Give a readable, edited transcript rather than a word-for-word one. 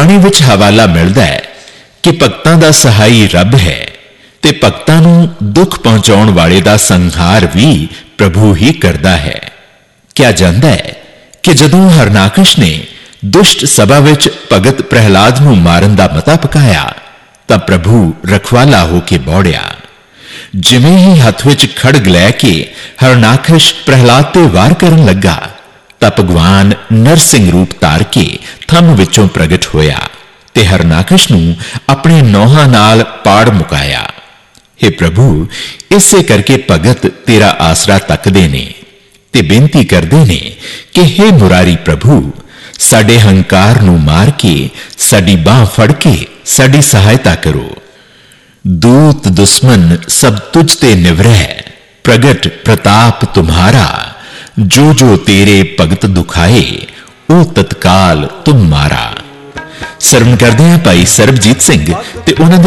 बाणी विच हवाला मिलदा है कि भगतां दा सहाई रब है ते भगतां नूं दुख पहुंचाउण वाले दा संहार भी प्रभु ही करदा है। क्या जानदा है कि जदों हरनाकश ने दुष्ट सभा विच भगत प्रहलाद नूं मारन दा मता पकाया तां प्रभु रखवाला होके बौड़िया। जिवें ही हथ विच खड़ग लैके हरनाकश प्रहलाद ते वार करन लगा तां भगवान नरसिंह रूप धार के थम विचों प्रगट होया ते हरनाकश नूं अपने नौहां नाल पाड़ मुकाया। हे प्रभु, इसे करके भगत तेरा आसरा तकदे ने ते बेनती करदे ने कि हे मुरारी प्रभु, साडे हंकार नूं मार के साडी बांह फड़ के साडी सहायता करो। दूत दुश्मन सब तुझ ते निवरह, प्रगट प्रताप तुम्हारा। जो जो तेरे भगत दुखाए ओ तत्काल तुम मारा। सरवण करदे हैं भाई सरबजीत सिंह ते उन्हां